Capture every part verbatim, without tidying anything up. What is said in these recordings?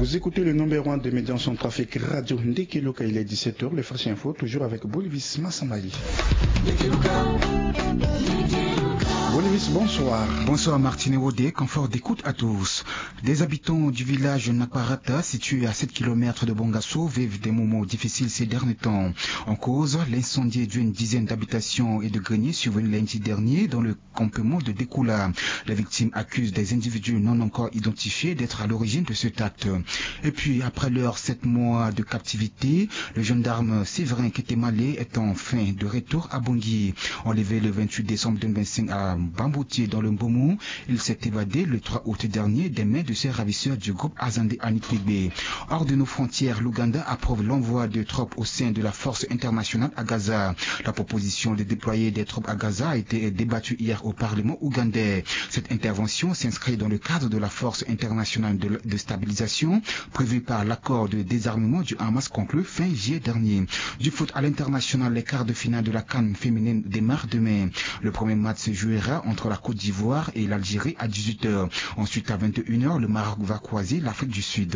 Vous écoutez le numéro un des médias sans trafic radio Ndekeluka, il est dix-sept heures, le Flash Info, toujours avec Bolivis Massambali. Bolivis, bonsoir. Bonsoir Martine Wodé, confort d'écoute à tous. Des habitants du village Nakparata, situé à sept kilomètres de Bongasso, vivent des moments difficiles ces derniers temps. En cause, l'incendie d'une dizaine d'habitations et de greniers survenu lundi dernier dans le campement de Dekoula. Les victimes accusent des individus non encore identifiés d'être à l'origine de cet acte. Et puis, après leurs sept mois de captivité, le gendarme Séverin Ketemale est enfin de retour à Bangui. Enlevé le vingt-huit décembre deux mille vingt-cinq à Bambouti dans le Mbomou, il s'est évadé le trois août dernier des mains de ses ravisseurs du groupe Azande Anitlibe. Hors de nos frontières, l'Ouganda approuve l'envoi de troupes au sein de la force internationale à Gaza. La proposition de déployer des troupes à Gaza a été débattue hier au Parlement ougandais. Cette intervention s'inscrit dans le cadre de la force internationale de, de stabilisation prévue par l'accord de désarmement du Hamas conclu fin juillet dernier. Du foot à l'international, les quarts de finale de la CAN féminine démarrent demain. Le premier match se jouera entre la Côte d'Ivoire et l'Algérie à dix-huit heures. Ensuite, à vingt et une heures, le Maroc va croiser l'Afrique du Sud.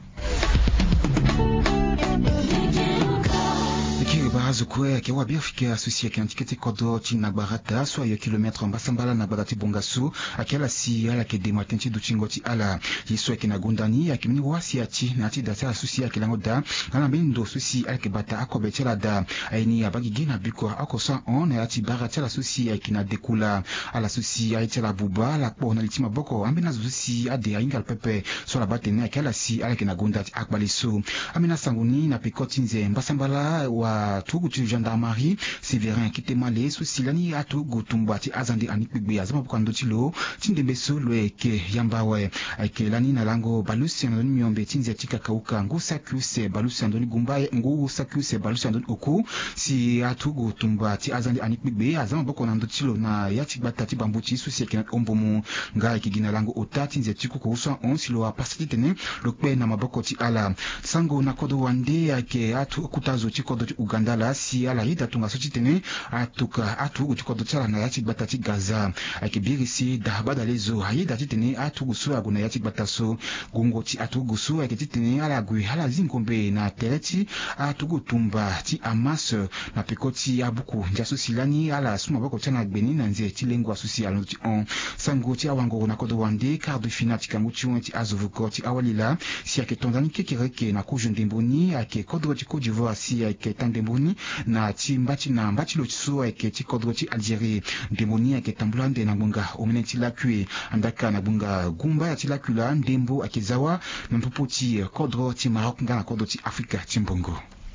Barazo kwe ke wabia fike associé ke antikete kodo ti nagbarata so ya kilomètre mbasambala nagbarati bongasu akela si ala ke de matinti du chingoti ala yiso ke nagundani akimini wasi ati na ati data associé ke langoda ngana bindo susi ala ke bata akobetela da aini abagi gina biko akosa on ati barata associé ke na dekula ala susi ati la buba la ko na litima boko ambina susi ade aingal pepe so la batene akela si ala ke nagundati akbaliso amina sanguni na pekotinze mbasambala wa tugu tu gendarmerie Séverin Ketemale Susilani atu gutumba ti Azande Anitlibe azama bukando tilo tindembe solo ke yambawe ke lani na lango balusi ndoni myombe tinze tika kauka ngusa kuse balusi ndoni gumbaye ngusa kuse balusi ndoni oku si atu gutumba ti Azande Anitlibe azama bukando tilo na yati batati bambuti susi ke ombomu ngai kigina lango otati tinze tiku ko usa on silo apasiti tene lokpe na maboko ti ala sango na kodo wande ke atu kutazo ti kodo ti Uganda la si ala ida tunga sochi tene atuka atu utikodo tsala na yati batati Gaza akibirisi dabada lezo ayida tene atu gusu aguna yati bataso gungo ti atu gusu akiti tene ala gui hala zinkombe na tereti atu gutumba ti Hamas na pekoti abuku njaso silani ala suma bako tsana gbeni na nze ti lengwa susi alo ti on sango ti awango na kodo wande quart de finale ti kangu ti ti azovuko ti awalila si ake tondani kekereke na kujo ndemboni ake kodro ti Côte d'Ivoire si ake tandemboni na ti mbati na mbati lo tso eke ti kodro ti Algérie ndemoni eke tambulande na bunga omene ti lakue andaka na bunga gumba ya ti lakula ndembo ake zawa na mpupu ti kodro ti Maroc nga na kodro ti Afrika ti mbongo.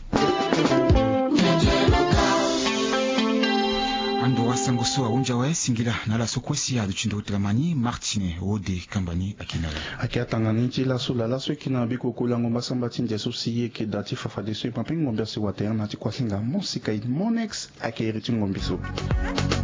Ando wasango so unja wa singira na la sokwesi ya duchindo utramani Martine Wode Kambani akinala ake atangani ti la so la la so kina biko kulango masamba ti nje so siye ke dati fafa de so pamping ngombe se water na ti kwasinga mosika monex ake eri ti ngombe so